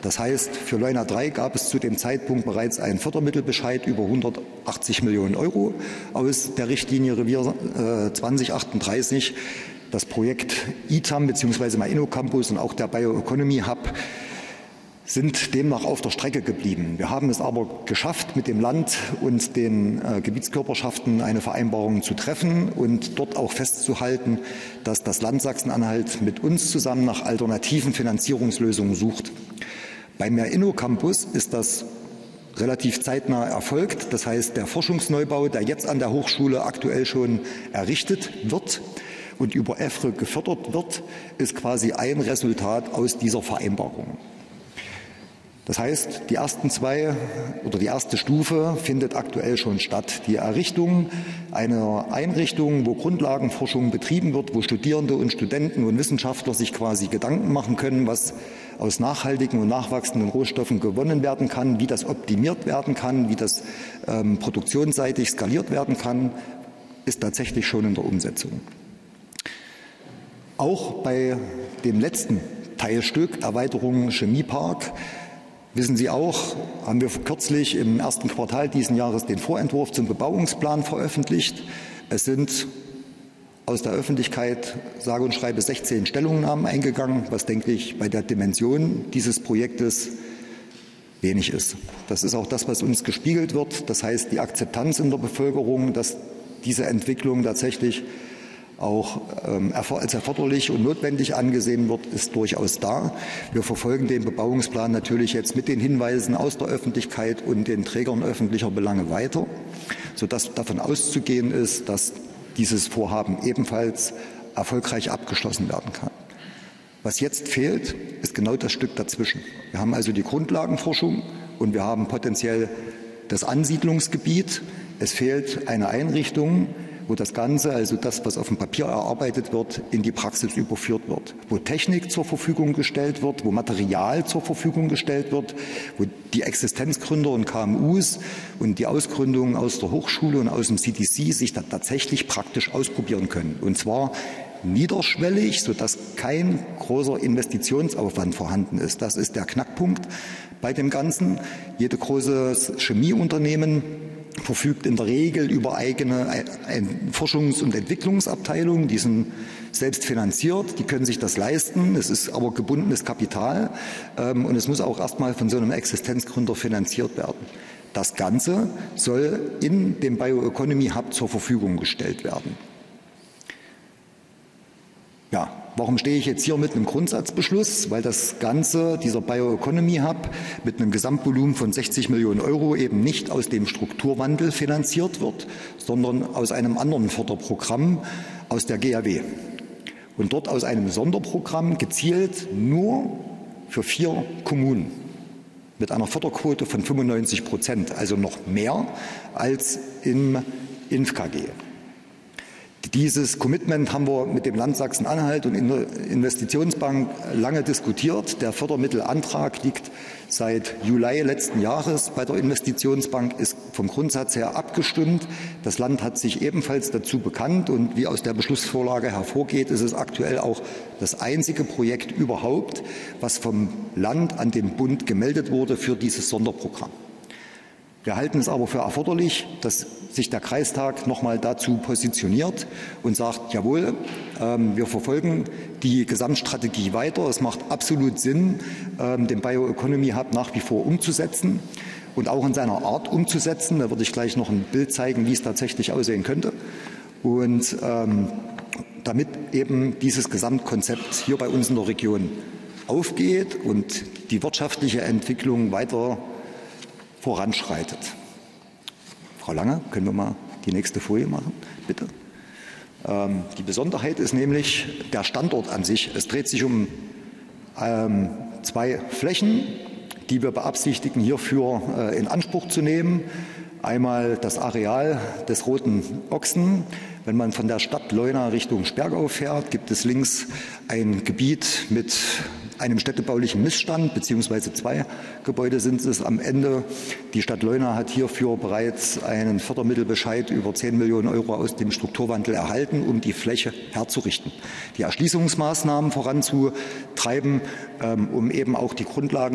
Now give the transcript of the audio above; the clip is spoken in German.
Das heißt, für Leuna 3 gab es zu dem Zeitpunkt bereits einen Fördermittelbescheid über 180 Millionen € aus der Richtlinie Revier 2038. Das Projekt ITAM bzw. MyInnoCampus und auch der Bioeconomy Hub sind demnach auf der Strecke geblieben. Wir haben es aber geschafft, mit dem Land und den Gebietskörperschaften eine Vereinbarung zu treffen und dort auch festzuhalten, dass das Land Sachsen-Anhalt mit uns zusammen nach alternativen Finanzierungslösungen sucht. Beim MyInnoCampus ist das relativ zeitnah erfolgt. Das heißt, der Forschungsneubau, der jetzt an der Hochschule aktuell schon errichtet wird und über EFRE gefördert wird, ist quasi ein Resultat aus dieser Vereinbarung. Das heißt, die ersten zwei oder die erste Stufe findet aktuell schon statt. Die Errichtung einer Einrichtung, wo Grundlagenforschung betrieben wird, wo Studierende und Studenten und Wissenschaftler sich quasi Gedanken machen können, was aus nachhaltigen und nachwachsenden Rohstoffen gewonnen werden kann, wie das optimiert werden kann, wie das produktionsseitig skaliert werden kann, ist tatsächlich schon in der Umsetzung. Auch bei dem letzten Teilstück, Erweiterung Chemiepark, wissen Sie auch, haben wir kürzlich im ersten Quartal diesen Jahres den Vorentwurf zum Bebauungsplan veröffentlicht. Es sind aus der Öffentlichkeit sage und schreibe 16 Stellungnahmen eingegangen, was, denke ich, bei der Dimension dieses Projektes wenig ist. Das ist auch das, was uns gespiegelt wird. Das heißt, die Akzeptanz in der Bevölkerung, dass diese Entwicklung tatsächlich auch als erforderlich und notwendig angesehen wird, ist durchaus da. Wir verfolgen den Bebauungsplan natürlich jetzt mit den Hinweisen aus der Öffentlichkeit und den Trägern öffentlicher Belange weiter, sodass davon auszugehen ist, dass dieses Vorhaben ebenfalls erfolgreich abgeschlossen werden kann. Was jetzt fehlt, ist genau das Stück dazwischen. Wir haben also die Grundlagenforschung und wir haben potenziell das Ansiedlungsgebiet. Es fehlt eine Einrichtung, wo das Ganze, also das, was auf dem Papier erarbeitet wird, in die Praxis überführt wird, wo Technik zur Verfügung gestellt wird, wo Material zur Verfügung gestellt wird, wo die Existenzgründer und KMUs und die Ausgründungen aus der Hochschule und aus dem CDC sich da tatsächlich praktisch ausprobieren können. Und zwar niederschwellig, sodass kein großer Investitionsaufwand vorhanden ist. Das ist der Knackpunkt bei dem Ganzen. Jede große Chemieunternehmen verfügt in der Regel über eigene Forschungs- und Entwicklungsabteilungen. Die sind selbst finanziert, die können sich das leisten. Es ist aber gebundenes Kapital und es muss auch erstmal von so einem Existenzgründer finanziert werden. Das Ganze soll in dem Bioeconomy Hub zur Verfügung gestellt werden. Ja, warum stehe ich jetzt hier mit einem Grundsatzbeschluss? Weil das Ganze, dieser Bioeconomy Hub, mit einem Gesamtvolumen von 60 Millionen € eben nicht aus dem Strukturwandel finanziert wird, sondern aus einem anderen Förderprogramm aus der GAW. Und dort aus einem Sonderprogramm gezielt nur für 4 Kommunen mit einer Förderquote von 95%, also noch mehr als im INF-KG. Dieses Commitment haben wir mit dem Land Sachsen-Anhalt und in der Investitionsbank lange diskutiert. Der Fördermittelantrag liegt seit Juli letzten Jahres bei der Investitionsbank, ist vom Grundsatz her abgestimmt. Das Land hat sich ebenfalls dazu bekannt und wie aus der Beschlussvorlage hervorgeht, ist es aktuell auch das einzige Projekt überhaupt, was vom Land an den Bund gemeldet wurde für dieses Sonderprogramm. Wir halten es aber für erforderlich, dass sich der Kreistag noch mal dazu positioniert und sagt, jawohl, wir verfolgen die Gesamtstrategie weiter. Es macht absolut Sinn, den Bioeconomy Hub nach wie vor umzusetzen und auch in seiner Art umzusetzen. Da würde ich gleich noch ein Bild zeigen, wie es tatsächlich aussehen könnte. Und damit eben dieses Gesamtkonzept hier bei uns in der Region aufgeht und die wirtschaftliche Entwicklung weiter voranschreitet. Frau Lange, können wir mal die nächste Folie machen, bitte? Die Besonderheit ist nämlich der Standort an sich. Es dreht sich um 2 Flächen, die wir beabsichtigen, hierfür in Anspruch zu nehmen. Einmal das Areal des Roten Ochsen. Wenn man von der Stadt Leuna Richtung Sperrgau fährt, gibt es links ein Gebiet mit einem städtebaulichen Missstand, beziehungsweise 2 Gebäude sind es am Ende. Die Stadt Leuna hat hierfür bereits einen Fördermittelbescheid über 10 Millionen € aus dem Strukturwandel erhalten, um die Fläche herzurichten, die Erschließungsmaßnahmen voranzutreiben, um eben auch die Grundlagen